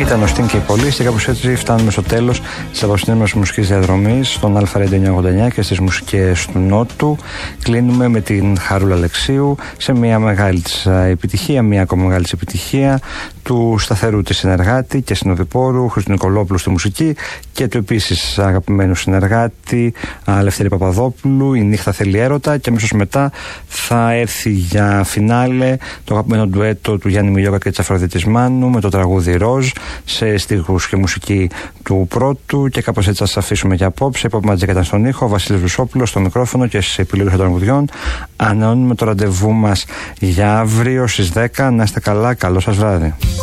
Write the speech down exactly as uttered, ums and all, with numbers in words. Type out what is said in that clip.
Ήταν ο Στιν και η Πολύς και κάπως έτσι φτάνουμε στο τέλος της απόψινής μας μουσικής διαδρομής στον Αλφα Radio εννιακόσια ογδόντα εννιά και στις μουσικές του Νότου. Κλείνουμε με την Χαρούλα Αλεξίου σε μια μεγάλη της επιτυχία, μια ακόμα μεγάλη της επιτυχία του σταθερού της συνεργάτη και συνοδοιπόρου Χρήστου Νικολόπουλου στη μουσική και του επίσης αγαπημένου συνεργάτη Λευτέρη Παπαδόπουλου. Η νύχτα θέλει έρωτα και αμέσως μετά θα έρθει για φινάλε το αγαπημένο ντουέτο του Γιάννη Μιλιόκα και της Αφροδίτης Μάνου με το τραγούδι Ροζ σε στίχους και μουσική του πρώτου. Και κάπως έτσι θα σας αφήσουμε για απόψε. Η Pop Magic ήταν στον ήχο, ο Βασίλης Βουσόπουλος στο μικρόφωνο και στις επιλογές των τραγουδιών. Ανανεώνουμε το ραντεβού μας για αύριο στις δέκα. Να είστε καλά, καλό σας βράδυ.